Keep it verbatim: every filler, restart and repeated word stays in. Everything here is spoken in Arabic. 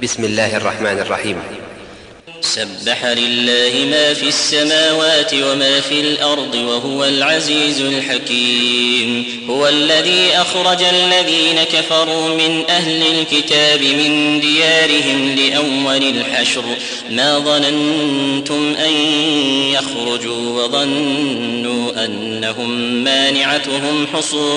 بسم الله الرحمن الرحيم. سبح لله ما في السماوات وما في الأرض وهو العزيز الحكيم. هو الذي أخرج الذين كفروا من أهل الكتاب من ديارهم لأول الحشر ما ظننتم أن يخرجوا وظنوا أنهم مانعتهم حصول